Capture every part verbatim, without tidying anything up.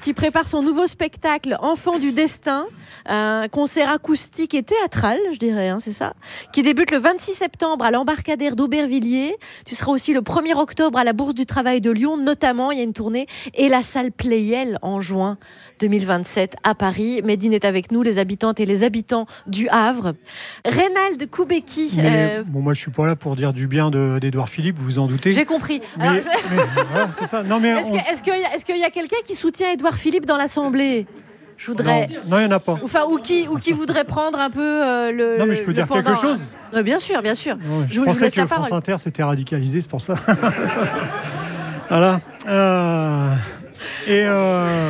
qui prépare son nouveau spectacle Enfants du destin, un concert acoustique et théâtral, je dirais, hein, c'est ça, qui débute le vingt-six septembre à l'embarcadère d'Aubervilliers. Tu seras aussi le premier octobre à la Bourse du Travail de Lyon, notamment, il y a une tournée, et la salle Playel en juin deux mille vingt-sept à Paris. Médine est avec nous, les habitantes et les habitants du Havre. Reynald Koubeki. Mais, euh... bon, moi, je suis pas là pour dire du bien de, d'Édouard Philippe, vous vous en doutez. J'ai compris. Mais, Alors, mais, voilà, c'est ça. Non, mais est-ce, on... que, est-ce, qu'il y a, est-ce qu'il y a quelqu'un qui soutient Édouard Philippe dans l'Assemblée ? Je voudrais. Non, il n'y en a pas. Enfin, ou qui, ou qui voudrait prendre un peu euh, le. Non, mais je peux le dire pendant, quelque chose. Hein. Bien sûr, bien sûr. Ouais, je, je pensais je que France Inter s'était radicalisé, c'est pour ça. Voilà. Euh... Et. Euh...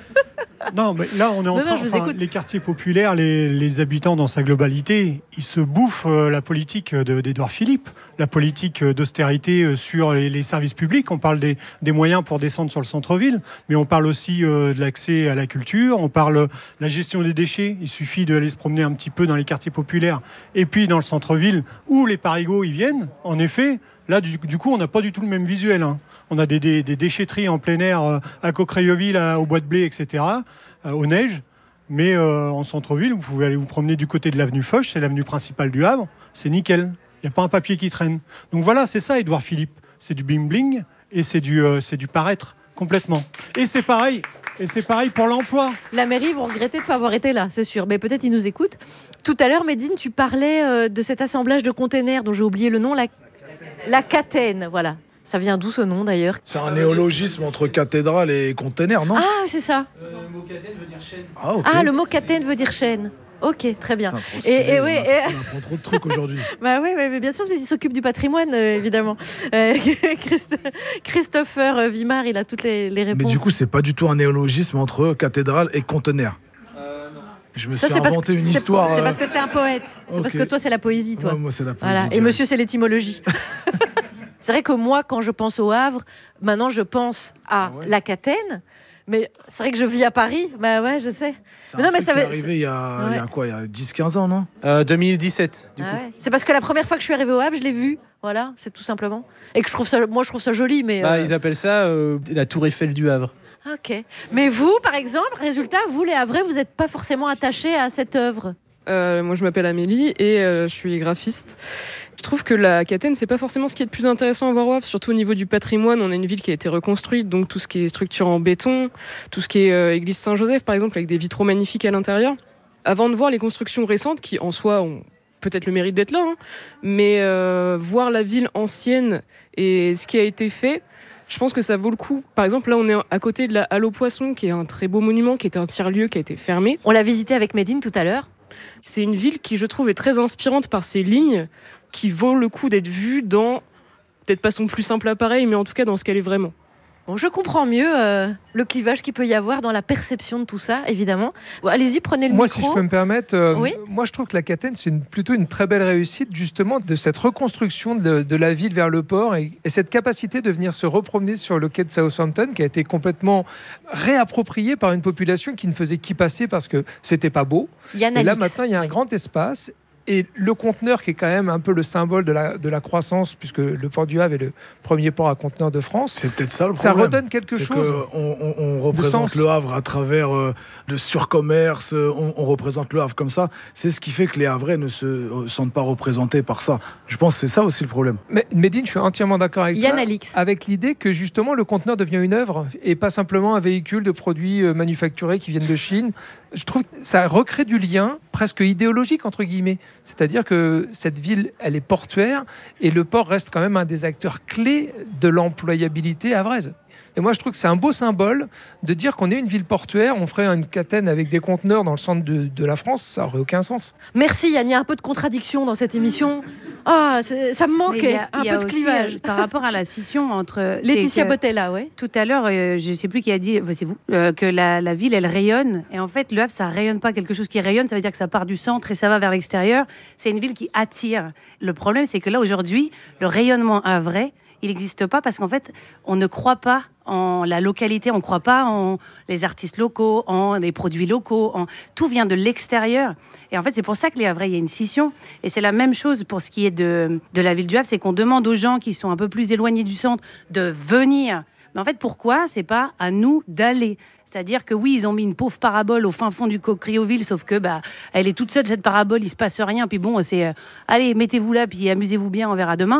Non, mais là, on est en non, train. non, Enfin, les quartiers populaires, les, les habitants dans sa globalité, ils se bouffent euh, la politique de, d'Édouard Philippe, la politique d'austérité euh, sur les, les services publics. On parle des, des moyens pour descendre sur le centre-ville, mais on parle aussi euh, de l'accès à la culture. On parle de la gestion des déchets. Il suffit d'aller se promener un petit peu dans les quartiers populaires et puis dans le centre-ville où les parigots y viennent. En effet, là, du, du coup, on n'a pas du tout le même visuel. Hein. On a des, des, des déchetteries en plein air euh, à Coquerayeville, au Bois de Blé, et cetera, euh, aux neiges. Mais euh, en centre-ville, vous pouvez aller vous promener du côté de l'avenue Foch, c'est l'avenue principale du Havre, c'est nickel. Il n'y a pas un papier qui traîne. Donc voilà, c'est ça, Édouard Philippe. C'est du bling-bling et c'est du, euh, c'est du paraître complètement. Et c'est pareil. Et c'est pareil pour l'emploi. La mairie vont regretter de ne pas avoir été là, c'est sûr. Mais peut-être ils nous écoutent. Tout à l'heure, Médine, tu parlais euh, de cet assemblage de containers dont j'ai oublié le nom, la, la Catène, voilà. Ça vient d'où ce nom d'ailleurs ? C'est un néologisme entre cathédrale et container, non ? Ah, c'est ça. Euh, le mot catène veut dire chaîne. Ah, okay. Ah, le mot catène veut dire chaîne. Ok, très bien. Putain, stylé, et, et on, oui, a, et... on apprend trop de trucs aujourd'hui. Bah oui, oui, bien sûr, mais il s'occupe du patrimoine, euh, évidemment. Euh, Christ... Christopher Wimard, il a toutes les, les réponses. Mais du coup, c'est pas du tout un néologisme entre cathédrale et conteneur. Euh, non. Je me Ça, suis c'est parce inventé que, une c'est histoire. Pour, c'est euh... parce que t'es un poète. C'est okay. Parce que toi, c'est la poésie, toi. Ouais, moi, c'est la poésie. Voilà. Et monsieur, c'est l'étymologie. C'est vrai que moi, quand je pense au Havre, maintenant, je pense à ah ouais. la Catène. Mais c'est vrai que je vis à Paris. Bah ouais, je sais. C'est mais un non, truc mais ça qui est va... arrivé il y a, ouais. il y a quoi, il y a dix quinze ans, non euh, deux mille dix-sept, du ah coup. Ouais. C'est parce que la première fois que je suis arrivée au Havre, je l'ai vu. Voilà, c'est tout simplement. Et que je trouve ça, moi, je trouve ça joli, mais. Bah, euh... ils appellent ça euh, la Tour Eiffel du Havre. Ok. Mais vous, par exemple, résultat, vous, les Havrais, vous n'êtes pas forcément attachés à cette œuvre. Euh, moi, je m'appelle Amélie et euh, je suis graphiste. Je trouve que la Catène, c'est pas forcément ce qui est le plus intéressant à voir au Havre, surtout au niveau du patrimoine. On a une ville qui a été reconstruite, donc tout ce qui est structure en béton, tout ce qui est euh, église Saint-Joseph, par exemple, avec des vitraux magnifiques à l'intérieur. Avant de voir les constructions récentes, qui en soi ont peut-être le mérite d'être là, hein, mais euh, voir la ville ancienne et ce qui a été fait, je pense que ça vaut le coup. Par exemple, là, on est à côté de la Halle aux Poissons, qui est un très beau monument, qui était un tiers-lieu, qui a été fermé. On l'a visité avec Médine tout à l'heure. C'est une ville qui, je trouve, est très inspirante par ses lignes, qui vaut le coup d'être vue dans, peut-être pas son plus simple appareil, mais en tout cas dans ce qu'elle est vraiment. Bon, je comprends mieux euh, le clivage qu'il peut y avoir dans la perception de tout ça, évidemment. Bon, allez-y, prenez le moi, micro. Moi, si je peux me permettre, euh, oui moi je trouve que la Catène, c'est une, plutôt une très belle réussite, justement, de cette reconstruction de, de la ville vers le port et, et cette capacité de venir se repromener sur le quai de Southampton, qui a été complètement réappropriée par une population qui ne faisait qu'y passer parce que c'était pas beau. Yann et là, Alix. maintenant, il y a un grand espace. Et le conteneur, qui est quand même un peu le symbole de la, de la croissance, puisque le port du Havre est le premier port à conteneur de France. C'est peut-être ça le ça problème. Ça redonne quelque c'est chose. On, on, on représente le Havre à travers euh, le surcommerce, on, on représente le Havre comme ça. C'est ce qui fait que les Havrais ne se euh, sentent pas représentés par ça. Je pense que c'est ça aussi le problème. Mais Médine, je suis entièrement d'accord avec Yann toi. Alix. Avec l'idée que justement le conteneur devient une œuvre et pas simplement un véhicule de produits euh, manufacturés qui viennent de Chine. Je trouve que ça recrée du lien presque idéologique, entre guillemets. C'est-à-dire que cette ville, elle est portuaire et le port reste quand même un des acteurs clés de l'employabilité havraise. Et moi, je trouve que c'est un beau symbole de dire qu'on est une ville portuaire. On ferait une Catène avec des conteneurs dans le centre de, de la France. Ça n'aurait aucun sens. Merci Yann. Il y a un peu de contradiction dans cette émission. Ah, ça me manquait, a, un peu de clivage. Euh, par rapport à la scission entre... Laetitia Bottella, oui. Tout à l'heure, euh, je ne sais plus qui a dit, bah, c'est vous, euh, que la, la ville, elle rayonne. Et en fait, le Havre, ça ne rayonne pas. Quelque chose qui rayonne, ça veut dire que ça part du centre et ça va vers l'extérieur. C'est une ville qui attire. Le problème, c'est que là, aujourd'hui, le rayonnement havrais, il n'existe pas parce qu'en fait, on ne croit pas en la localité, on ne croit pas en les artistes locaux, en les produits locaux. En... Tout vient de l'extérieur. Et en fait, c'est pour ça que les Havrais, il y a une scission. Et c'est la même chose pour ce qui est de, de la ville du Havre, c'est qu'on demande aux gens qui sont un peu plus éloignés du centre de venir Mais en fait, pourquoi c'est pas à nous d'aller ? C'est-à-dire que oui, ils ont mis une pauvre parabole au fin fond du Criouville, sauf que bah, elle est toute seule, cette parabole, il se passe rien. Puis bon, c'est euh, allez, mettez-vous là, puis amusez-vous bien, on verra demain.